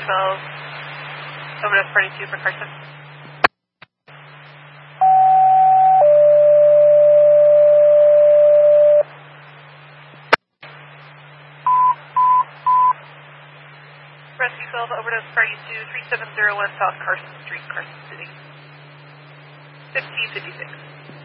12, overdose party 2 for Carson. Rescue 12, overdose party 2, 3701 South Carson Street, Carson City. 1556.